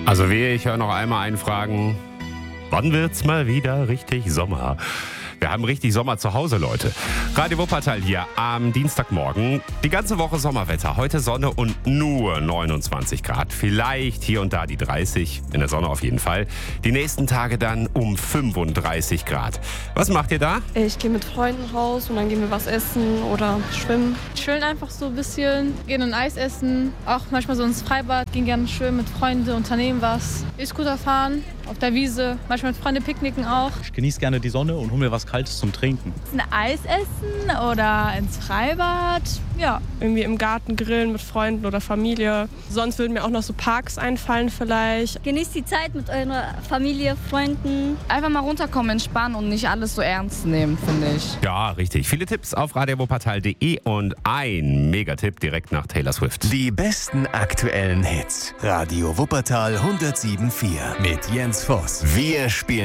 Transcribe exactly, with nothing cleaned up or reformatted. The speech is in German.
Also wehe, ich höre noch einmal einen fragen, wann wird's mal wieder richtig Sommer? Wir haben richtig Sommer zu Hause, Leute. Radio Wuppertal hier am Dienstagmorgen. Die ganze Woche Sommerwetter. Heute Sonne und nur neunundzwanzig Grad. Vielleicht hier und da die dreißig. In der Sonne auf jeden Fall. Die nächsten Tage dann um fünfunddreißig Grad. Was macht ihr da? Ich gehe mit Freunden raus und dann gehen wir was essen oder schwimmen. Chillen einfach so ein bisschen, gehen ein Eis essen, auch manchmal so ins Freibad, gehen gerne schwimmen mit Freunden, unternehmen was. E-Scooter fahren, auf der Wiese, manchmal mit Freunden picknicken auch. Ich genieße gerne die Sonne und hole mir was Kaltes zum Trinken. Ein Eis essen oder ins Freibad, ja. Irgendwie im Garten grillen mit Freunden oder Familie. Sonst würden mir auch noch so Parks einfallen vielleicht. Genießt die Zeit mit eurer Familie, Freunden. Einfach mal runterkommen, entspannen und nicht alles so ernst nehmen, finde ich. Ja, richtig. Viele Tipps auf radio wuppertal punkt de und ein Megatipp direkt nach Taylor Swift. Die besten aktuellen Hits. Radio Wuppertal hundertsieben Komma vier mit Jens Voss. Wir spielen